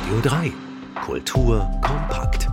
Radio 3. Kultur kompakt.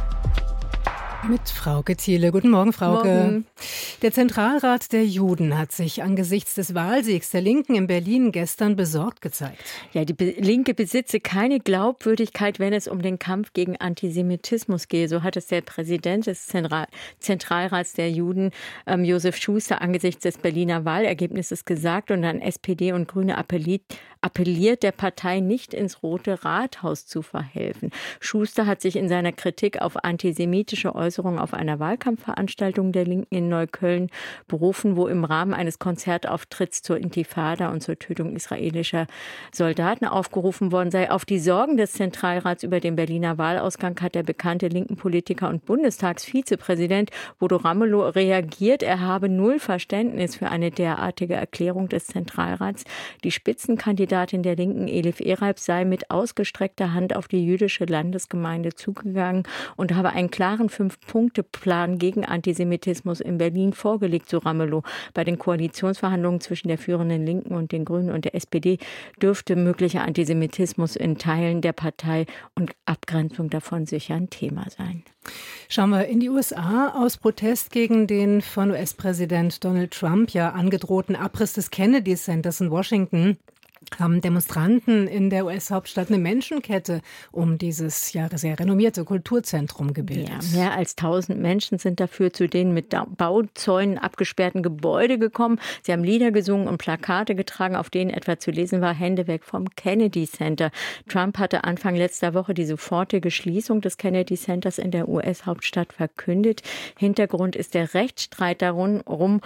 Mit Frauke Thiele. Guten Morgen, Frauke. Morgen. Der Zentralrat der Juden hat sich angesichts des Wahlsiegs der Linken in Berlin gestern besorgt gezeigt. Ja, die Linke besitze keine Glaubwürdigkeit, wenn es um den Kampf gegen Antisemitismus gehe. So hat es der Präsident des Zentralrats der Juden, Josef Schuster, angesichts des Berliner Wahlergebnisses gesagt und an SPD und Grüne appelliert, der Partei nicht ins Rote Rathaus zu verhelfen. Schuster hat sich in seiner Kritik auf antisemitische Äußerungen auf einer Wahlkampfveranstaltung der Linken in Neukölln berufen, wo im Rahmen eines Konzertauftritts zur Intifada und zur Tötung israelischer Soldaten aufgerufen worden sei. Auf die Sorgen des Zentralrats über den Berliner Wahlausgang hat der bekannte linken Politiker und Bundestagsvizepräsident Bodo Ramelow reagiert. Er habe null Verständnis für eine derartige Erklärung des Zentralrats. Die Spitzenkandidatin der Linken, Elif Ereib, sei mit ausgestreckter Hand auf die jüdische Landesgemeinde zugegangen und habe einen klaren 5-Punkte-Plan gegen Antisemitismus in Berlin vorgelegt, so Ramelow. Bei den Koalitionsverhandlungen zwischen der führenden Linken und den Grünen und der SPD dürfte möglicher Antisemitismus in Teilen der Partei und Abgrenzung davon sicher ein Thema sein. Schauen wir in die USA. Aus Protest gegen den von US-Präsident Donald Trump ja angedrohten Abriss des Kennedy Centers in Washington haben Demonstranten in der US-Hauptstadt eine Menschenkette um dieses ja sehr renommierte Kulturzentrum gebildet. Ja, mehr als 1000 Menschen sind dafür zu den mit Bauzäunen abgesperrten Gebäude gekommen. Sie haben Lieder gesungen und Plakate getragen, auf denen etwa zu lesen war: Hände weg vom Kennedy Center. Trump hatte Anfang letzter Woche die sofortige Schließung des Kennedy Centers in der US-Hauptstadt verkündet. Hintergrund ist der Rechtsstreit darum,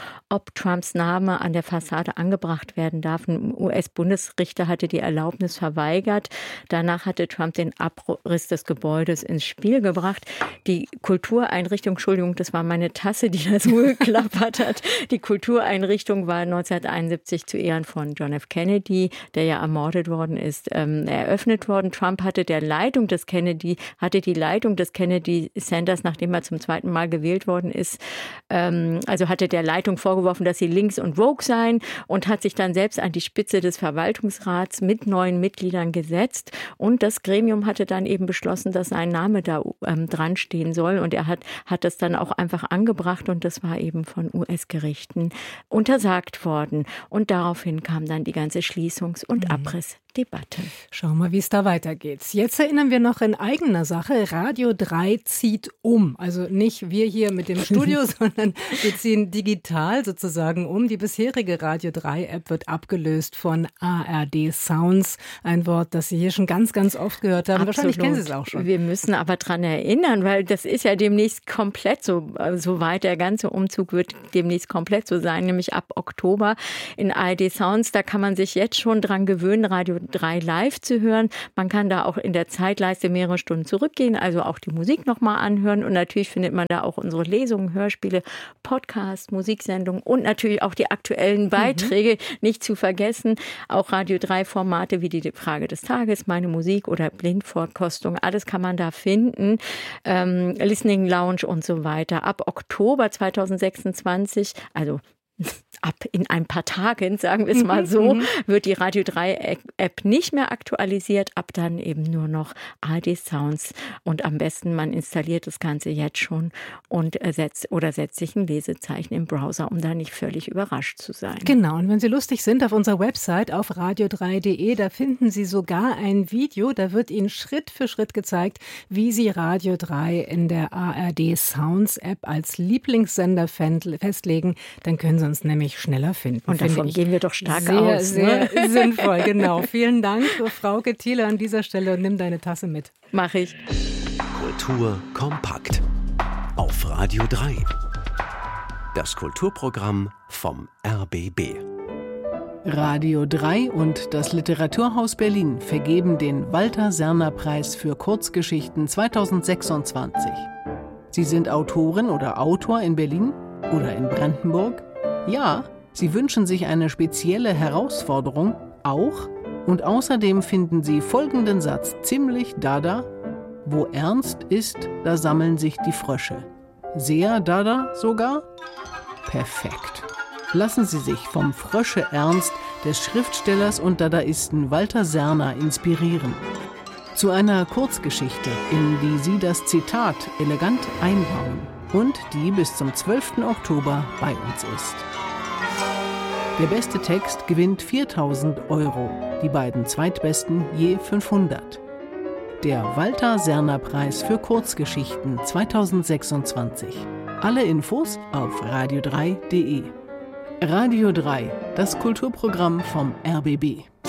ob Trumps Name an der Fassade angebracht werden darf. Ein US-Bundesrichter hatte die Erlaubnis verweigert. Danach hatte Trump den Abriss des Gebäudes ins Spiel gebracht. Die Kultureinrichtung, Entschuldigung, das war meine Tasse, die da so geklappert hat. Die Kultureinrichtung war 1971 zu Ehren von John F. Kennedy, der ja ermordet worden ist, eröffnet worden. Trump hatte die Leitung des Kennedy Centers, nachdem er zum zweiten Mal gewählt worden ist, also hatte der Leitung vorgeworfen, dass sie links und woke seien, und hat sich dann selbst an die Spitze des Verwaltungsrats mit 9 Mitgliedern gesetzt. Und das Gremium hatte dann eben beschlossen, dass sein Name da dran stehen soll. Und er hat das dann auch einfach angebracht, und das war eben von US-Gerichten untersagt worden. Und daraufhin kam dann die ganze Schließungs- und Abrissdebatte. Schauen wir, wie es da weitergeht. Jetzt erinnern wir noch in eigener Sache, Radio 3 zieht um. Also nicht wir hier mit dem Studio, sondern wir ziehen digital sozusagen um. Die bisherige Radio 3-App wird abgelöst von ARD Sounds. Ein Wort, das Sie hier schon ganz, ganz oft gehört haben. Absolut. Wahrscheinlich kennen Sie es auch schon. Wir müssen aber dran erinnern, weil das ist ja demnächst komplett so weit. Der ganze Umzug wird demnächst komplett so sein, nämlich ab Oktober in ARD Sounds. Da kann man sich jetzt schon dran gewöhnen, Radio 3 live zu hören. Man kann da auch in der Zeitleiste mehrere Stunden zurückgehen, also auch die Musik nochmal anhören. Und natürlich findet man da auch unsere Lesungen, Hörspiele, Podcasts, Musiksendungen und natürlich auch die aktuellen Beiträge nicht zu vergessen. Auch Radio 3 Formate wie die Frage des Tages, Meine Musik oder Blindverkostung, alles kann man da finden. Listening Lounge und so weiter. Ab Oktober 2026, also ab in ein paar Tagen, sagen wir es mal so, wird die Radio 3 App nicht mehr aktualisiert, ab dann eben nur noch ARD Sounds. Und am besten, man installiert das Ganze jetzt schon und setzt sich ein Lesezeichen im Browser, um da nicht völlig überrascht zu sein. Genau, und wenn Sie lustig sind, auf unserer Website auf radio3.de, da finden Sie sogar ein Video, da wird Ihnen Schritt für Schritt gezeigt, wie Sie Radio 3 in der ARD Sounds App als Lieblingssender festlegen. Dann können Sie uns nämlich schneller finden. Und davon gehen wir doch stark sehr, aus. Sehr sinnvoll, genau. Vielen Dank, Frauke Thiele, an dieser Stelle, und nimm deine Tasse mit. Mach ich. Kultur kompakt. Auf Radio 3. Das Kulturprogramm vom RBB. Radio 3 und das Literaturhaus Berlin vergeben den Walter-Serner-Preis für Kurzgeschichten 2026. Sie sind Autorin oder Autor in Berlin oder in Brandenburg? Ja, Sie wünschen sich eine spezielle Herausforderung? Auch? Und außerdem finden Sie folgenden Satz ziemlich dada: Wo ernst ist, da sammeln sich die Frösche. Sehr dada sogar? Perfekt. Lassen Sie sich vom Frösche-Ernst des Schriftstellers und Dadaisten Walter Serner inspirieren. Zu einer Kurzgeschichte, in die Sie das Zitat elegant einbauen und die bis zum 12. Oktober bei uns ist. Der beste Text gewinnt 4.000 €, die beiden zweitbesten je 500. Der Walter-Serner-Preis für Kurzgeschichten 2026. Alle Infos auf radio3.de. Radio 3, das Kulturprogramm vom RBB.